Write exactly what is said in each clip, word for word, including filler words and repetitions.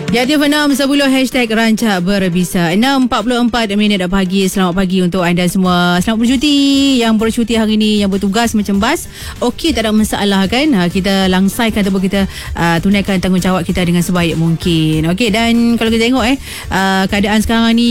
Ya, dia enam sepuluh hashtag rancak berbisa. enam empat puluh empat minit dah pagi. Selamat pagi untuk anda semua. Selamat bercuti. Yang bercuti hari ni, yang bertugas macam bas, okey, tak ada masalah kan. Ha, kita langsaikan ataupun kita uh, tunaikan tanggungjawab kita dengan sebaik mungkin. Okey, dan kalau kita tengok eh uh, keadaan sekarang ni,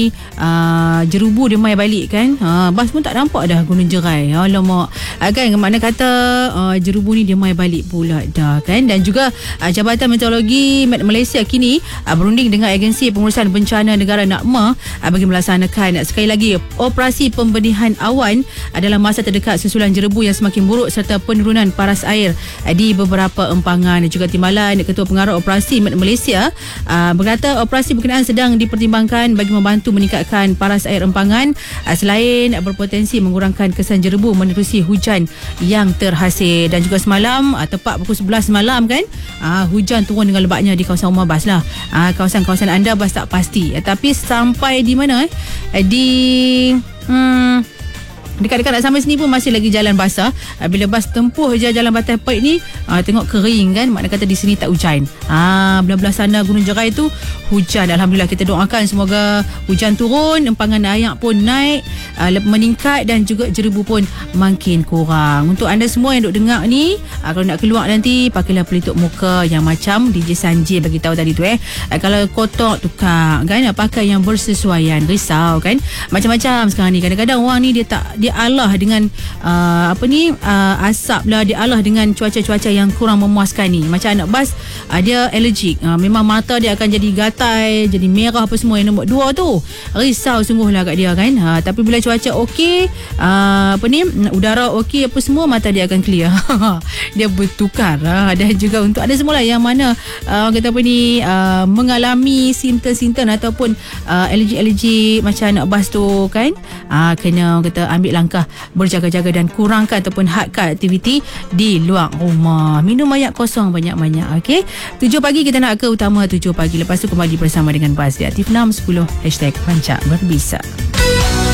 uh, jerubu dia mai balik kan. Uh, bas pun tak nampak dah Gunung Jerai. Alamak. Uh, kan mana kata uh, jerubu ni dia mai balik pula dah kan. Dan juga uh, Jabatan Meteorologi Malaysia kini Uh, berunding dengan Agensi Pengurusan Bencana Negara NAKMA uh, bagi melaksanakan uh, sekali lagi operasi pembenihan awan uh, dalam masa terdekat susulan jerebu yang semakin buruk serta penurunan paras air uh, di beberapa empangan. Dan juga timbalan Ketua Pengarah Operasi Met Malaysia uh, berkata operasi berkenaan sedang dipertimbangkan bagi membantu meningkatkan paras air empangan uh, selain uh, berpotensi mengurangkan kesan jerebu menerusi hujan yang terhasil. Dan juga semalam uh, tepat pukul sebelas malam kan, uh, hujan turun dengan lebatnya di kawasan Umar Bas lah. Ah, kawasan-kawasan anda bas tak pasti. Eh, tapi sampai di mana eh? Di hmm, dekat-dekat nak sampai sini pun masih lagi jalan basah. Uh, bila bas tempuh je jalan Batai Pait ni, uh, tengok kering kan. Makna kata di sini tak hujan. Ah, belah-belah sana Gunung Jerai tu hujan. Alhamdulillah, kita doakan semoga hujan turun, empangan air pun naik, uh, meningkat dan juga jerebu pun makin kurang. Untuk anda semua yang duk dengar ni, uh, kalau nak keluar nanti pakailah pelitup muka yang macam D J Sanjay bagi tahu tadi tu eh. Uh, kalau kotor tukar kan, pakai yang bersesuaian. Risau kan. Macam-macam sekarang ni. Kadang-kadang orang ni dia tak dia alah dengan uh, apa ni uh, asap lah, dia alah dengan cuaca-cuaca yang kurang memuaskan ni. Macam anak bas, uh, dia allergic, uh, memang mata dia akan jadi gatal, jadi merah apa semua. Yang nombor dua tu risau sungguh lah kat dia kan. uh, tapi bila cuaca okey, uh, apa ni udara okey apa semua, mata dia akan clear. Dia bertukar. uh, dan juga untuk ada semua lah yang mana uh, kata apa ni uh, mengalami simptom-simptom ataupun uh, allergi-allergi macam anak bas tu kan, uh, kena kata ambil langkah berjaga-jaga dan kurangkan ataupun hadkan aktiviti di luar rumah. Minum air kosong banyak-banyak. Okey, tujuh pagi kita nak ke utama tujuh pagi. Lepas tu kembali bersama dengan Bas di Aktif enam sepuluh hashtag rancak berbisa.